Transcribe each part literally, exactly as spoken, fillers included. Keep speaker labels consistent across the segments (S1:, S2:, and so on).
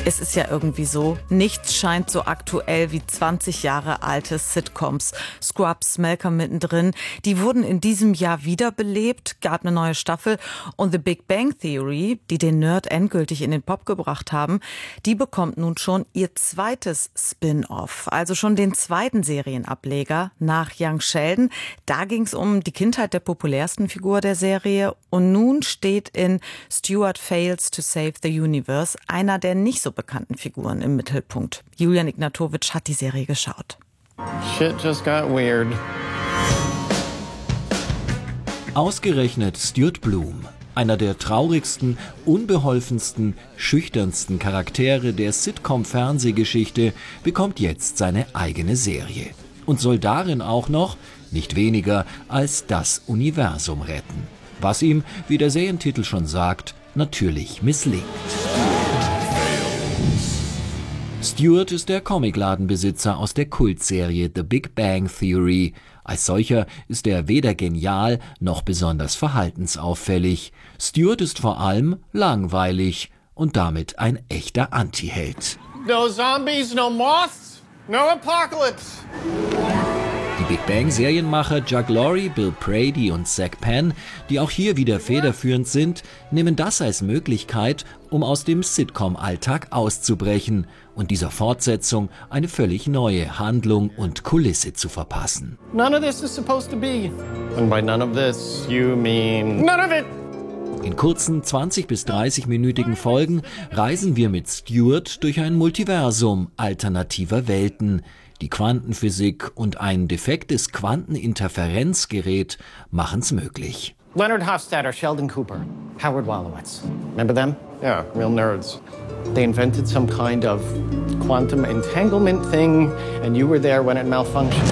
S1: Es ist ja irgendwie so, nichts scheint so aktuell wie zwanzig Jahre alte Sitcoms. Scrubs, Malcolm mittendrin, die wurden in diesem Jahr wiederbelebt, gab eine neue Staffel und The Big Bang Theory, die den Nerd endgültig in den Pop gebracht haben, die bekommt nun schon ihr zweites Spin-off, also schon den zweiten Serienableger nach Young Sheldon. Da ging es um die Kindheit der populärsten Figur der Serie und nun steht in Stuart Fails to Save the Universe einer der nicht so bekannten Figuren im Mittelpunkt. Julian Ignatowitsch hat die Serie geschaut.
S2: Shit just got weird.
S3: Ausgerechnet Stuart Bloom, einer der traurigsten, unbeholfensten, schüchternsten Charaktere der Sitcom-Fernsehgeschichte, bekommt jetzt seine eigene Serie und soll darin auch noch nicht weniger als das Universum retten. Was ihm, wie der Serientitel schon sagt, natürlich misslingt. Stuart ist der Comicladenbesitzer aus der Kultserie The Big Bang Theory. Als solcher ist er weder genial noch besonders verhaltensauffällig. Stuart ist vor allem langweilig und damit ein echter Antiheld.
S2: No zombies, no moths, no apocalypse.
S3: Die Big Bang Serienmacher Chuck Lorre, Bill Prady und Zach Penn, die auch hier wieder federführend sind, nehmen das als Möglichkeit, um aus dem Sitcom-Alltag auszubrechen und dieser Fortsetzung eine völlig neue Handlung und Kulisse zu verpassen.
S2: None of this is supposed to be. And by none of this, you mean none of it.
S3: In kurzen zwanzig bis dreißig-minütigen Folgen reisen wir mit Stuart durch ein Multiversum alternativer Welten. Die Quantenphysik und ein defektes Quanteninterferenzgerät machen's möglich.
S4: Leonard Hofstadter, Sheldon Cooper, Howard Wolowitz. Remember them?
S2: Yeah, real nerds.
S4: They invented some kind of quantum entanglement thing, and you were there when it malfunctioned.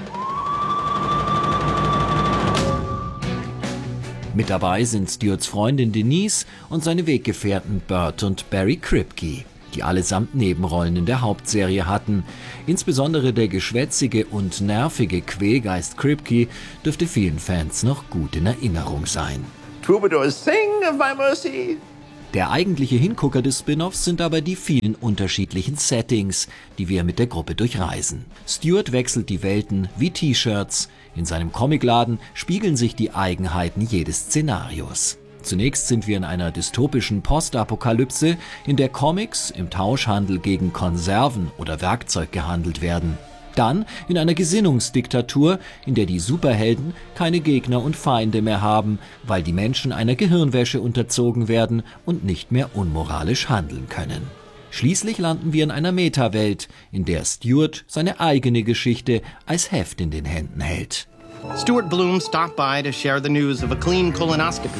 S3: Mit dabei sind Stuarts Freundin Denise und seine Weggefährten Bert und Barry Kripke, die allesamt Nebenrollen in der Hauptserie hatten. Insbesondere der geschwätzige und nervige Quälgeist Kripke dürfte vielen Fans noch gut in Erinnerung sein.
S5: Troubadours sing of my mercy.
S3: Der eigentliche Hingucker des Spin-offs sind aber die vielen unterschiedlichen Settings, die wir mit der Gruppe durchreisen. Stuart wechselt die Welten wie T-Shirts. In seinem Comicladen spiegeln sich die Eigenheiten jedes Szenarios. Zunächst sind wir in einer dystopischen Postapokalypse, in der Comics im Tauschhandel gegen Konserven oder Werkzeug gehandelt werden. Dann in einer Gesinnungsdiktatur, in der die Superhelden keine Gegner und Feinde mehr haben, weil die Menschen einer Gehirnwäsche unterzogen werden und nicht mehr unmoralisch handeln können. Schließlich landen wir in einer Metawelt, in der Stuart seine eigene Geschichte als Heft in den Händen hält.
S4: Stuart Bloom stopped by to share the news of a clean colonoscopy.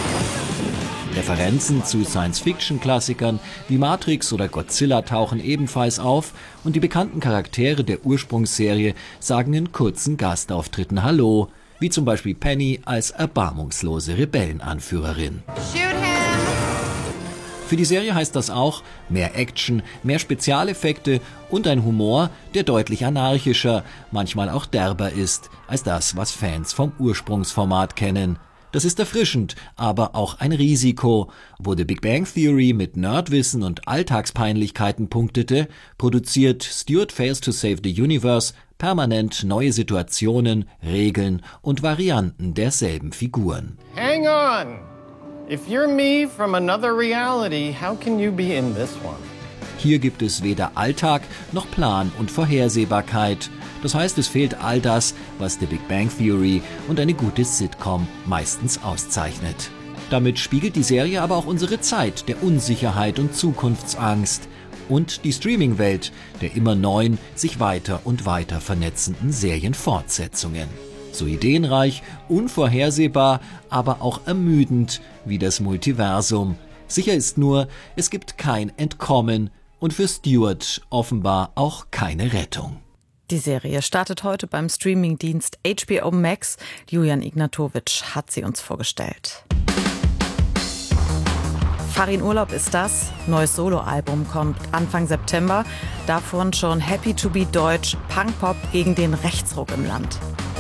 S3: Referenzen zu Science-Fiction-Klassikern wie Matrix oder Godzilla tauchen ebenfalls auf und die bekannten Charaktere der Ursprungsserie sagen in kurzen Gastauftritten Hallo, wie zum Beispiel Penny als erbarmungslose Rebellenanführerin.
S6: Shoot him!
S3: Für die Serie heißt das auch mehr Action, mehr Spezialeffekte und ein Humor, der deutlich anarchischer, manchmal auch derber ist, als das, was Fans vom Ursprungsformat kennen. Das ist erfrischend, aber auch ein Risiko. Wo The Big Bang Theory mit Nerdwissen und Alltagspeinlichkeiten punktete, produziert Stuart Fails to Save the Universe permanent neue Situationen, Regeln und Varianten derselben Figuren.
S2: Hang on. If you're me from another reality, how can you be in this one?
S3: Hier gibt es weder Alltag noch Plan und Vorhersehbarkeit. Das heißt, es fehlt all das, was The Big Bang Theory und eine gute Sitcom meistens auszeichnet. Damit spiegelt die Serie aber auch unsere Zeit der Unsicherheit und Zukunftsangst und die Streaming-Welt der immer neuen, sich weiter und weiter vernetzenden Serienfortsetzungen. So ideenreich, unvorhersehbar, aber auch ermüdend wie das Multiversum. Sicher ist nur, es gibt kein Entkommen und für Stuart offenbar auch keine Rettung.
S1: Die Serie startet heute beim Streamingdienst H B O Max. Julian Ignatowitsch hat sie uns vorgestellt. Farin Urlaub ist das. Neues Soloalbum kommt Anfang September. Davon schon Happy to be Deutsch, Punkpop gegen den Rechtsruck im Land.